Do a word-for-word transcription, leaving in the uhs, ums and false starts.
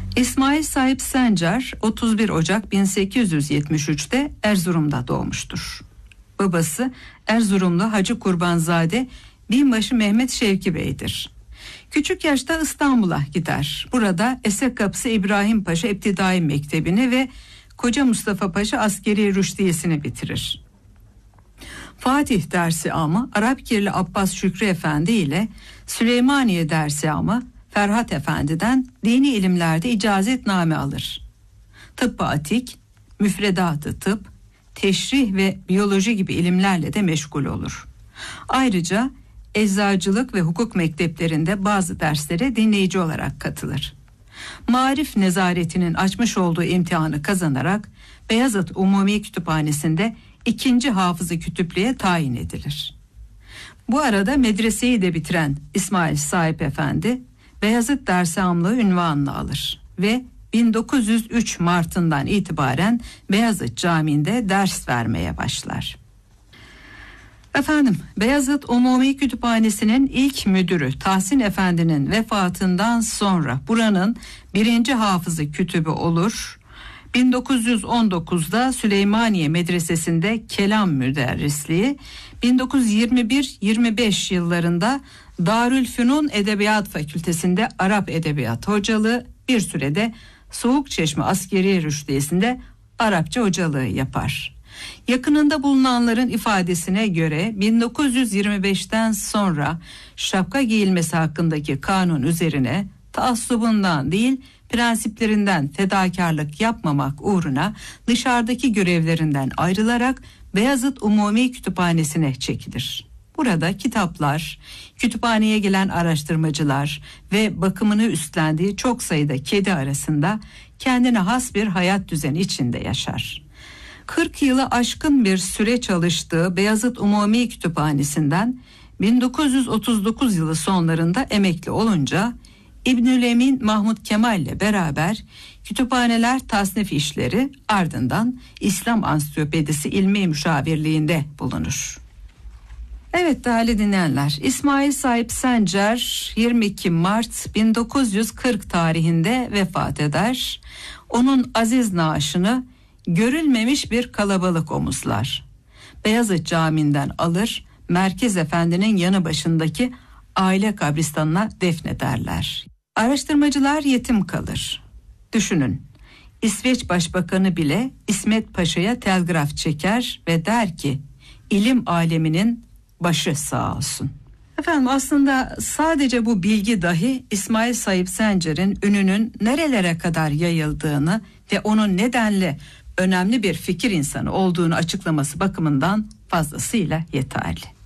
İsmail Sahip Sencer otuz bir Ocak bin sekiz yüz yetmiş üçte Erzurum'da doğmuştur. Babası Erzurumlu Hacı Kurbanzade Binbaşı Mehmet Şevki Bey'dir. Küçük yaşta İstanbul'a gider. Burada Esek Kapısı İbrahim Paşa İptidai Mektebi'ni ve Koca Mustafa Paşa Askeri Rüştiyesini bitirir. Fatih Dersiamı Arapkirli Abbas Şükrü Efendi ile Süleymaniye Dersiamı Ferhat Efendi'den dini ilimlerde icazetname alır. Tıbbı atik, müfredatı tıp, teşrih ve biyoloji gibi ilimlerle de meşgul olur. Ayrıca eczacılık ve hukuk mekteplerinde bazı derslere dinleyici olarak katılır. Maarif Nezaretinin açmış olduğu imtihanı kazanarak Beyazıt Umumi Kütüphanesi'nde ikinci hafızı kütüplüğe tayin edilir. Bu arada medreseyi de bitiren İsmail Sahip Efendi Beyazıt Dersamlığı unvanını alır ve bin dokuz yüz üç Mart'ından itibaren Beyazıt Camii'nde ders vermeye başlar. Efendim, Beyazıt Umumi Kütüphanesi'nin ilk müdürü Tahsin Efendi'nin vefatından sonra buranın birinci hafızı kütübü olur. bin dokuz yüz on dokuzda Süleymaniye Medresesi'nde kelam müderrisliği, bin dokuz yüz yirmi bir yirmi beş yıllarında Darülfünun Edebiyat Fakültesi'nde Arap Edebiyat hocalığı, bir sürede Soğukçeşme Askeri Rüştiyesi'nde Arapça hocalığı yapar. Yakınında bulunanların ifadesine göre bin dokuz yüz yirmi beşten sonra şapka giyilmesi hakkındaki kanun üzerine taassubundan değil prensiplerinden fedakarlık yapmamak uğruna dışarıdaki görevlerinden ayrılarak Beyazıt Umumi Kütüphanesi'ne çekilir. Burada kitaplar, kütüphaneye gelen araştırmacılar ve bakımını üstlendiği çok sayıda kedi arasında kendine has bir hayat düzeni içinde yaşar. kırk yılı aşkın bir süre çalıştığı Beyazıt Umumi Kütüphanesi'nden bin dokuz yüz otuz dokuz yılı sonlarında emekli olunca İbnül Emin Mahmud Kemal ile beraber kütüphaneler tasnif işleri, ardından İslam Ansiklopedisi İlmi Müşavirliğinde bulunur. Evet değerli dinleyenler, İsmail Sahip Sencer yirmi iki Mart bin dokuz yüz kırk tarihinde vefat eder. Onun aziz naaşını görülmemiş bir kalabalık omuzlar. Beyazıt Camii'nden alır, Merkez Efendi'nin yanı başındaki aile kabristanına defnederler. Araştırmacılar yetim kalır. Düşünün, İsveç Başbakanı bile İsmet Paşa'ya telgraf çeker ve der ki ilim aleminin başı sağ olsun. Efendim, aslında sadece bu bilgi dahi İsmail Sahip Sencer'in ününün nerelere kadar yayıldığını ve onun nedenle önemli bir fikir insanı olduğunu açıklaması bakımından fazlasıyla yeterli.